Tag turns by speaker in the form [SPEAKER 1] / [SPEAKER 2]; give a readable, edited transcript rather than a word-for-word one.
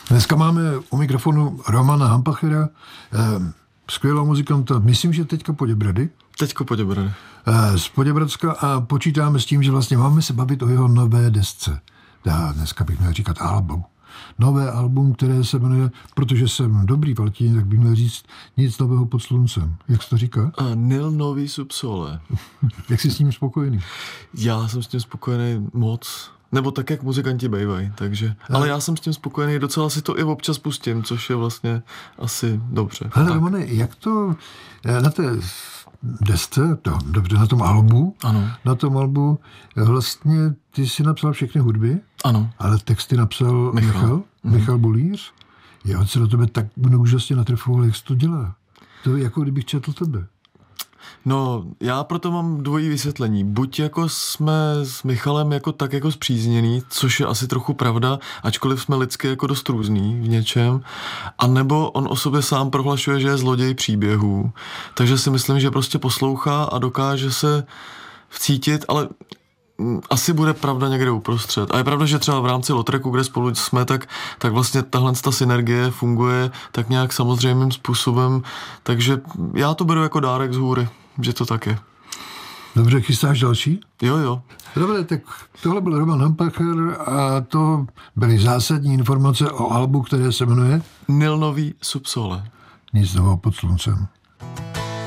[SPEAKER 1] Dneska máme u mikrofonu Romana Hampachera, skvělého muzikanta, myslím, že teďka Poděbrady. Z Poděbradska a počítáme s tím, že vlastně máme se bavit o jeho nové desce. Dneska bych měl říkat album. Nové album, které se jmenuje, protože jsem dobrý v latině, tak bych měl říct nic nového pod sluncem. Jak se to říká?
[SPEAKER 2] Nil novi sub sole.
[SPEAKER 1] Jak jsi s ním spokojený?
[SPEAKER 2] Já jsem s tím spokojený moc. Nebo tak, jak muzikanti bejvají, takže. Ale já jsem s tím spokojený, docela si to i občas pustím, což je vlastně asi dobře.
[SPEAKER 1] Hele, Romane, jak to na té desce, dobře, na tom albu,
[SPEAKER 2] ano.
[SPEAKER 1] Na tom albu vlastně ty si napsal všechny hudby,
[SPEAKER 2] ano.
[SPEAKER 1] Ale texty napsal Michal Bulíř. On se do tebe tak úžasně natrfoval, jak jsi to dělá. To je jako kdybych četl tebe.
[SPEAKER 2] No, já proto mám dvojí vysvětlení. Buď jako jsme s Michalem jako tak jako spřízněný, což je asi trochu pravda, ačkoliv jsme lidsky jako dost různý v něčem, a nebo on o sobě sám prohlašuje, že je zloděj příběhů. Takže si myslím, že prostě poslouchá a dokáže se vcítit, ale asi bude pravda někde uprostřed. A je pravda, že třeba v rámci Lotreku, kde spolu jsme, tak vlastně tahle synergie funguje tak nějak samozřejmým způsobem, takže já to beru jako dárek z hůry, že to tak je.
[SPEAKER 1] Dobře, chystáš další?
[SPEAKER 2] Jo.
[SPEAKER 1] Dobře, tak tohle byl Roman Hampacher a to byly zásadní informace o albu, které se jmenuje
[SPEAKER 2] Nil novi sub sole.
[SPEAKER 1] Nic nového pod sluncem.